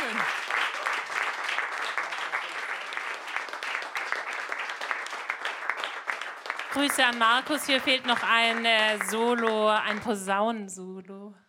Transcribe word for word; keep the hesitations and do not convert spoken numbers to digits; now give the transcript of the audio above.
schön. Grüße an Markus. Hier fehlt noch ein äh, Solo, ein Posaunensolo.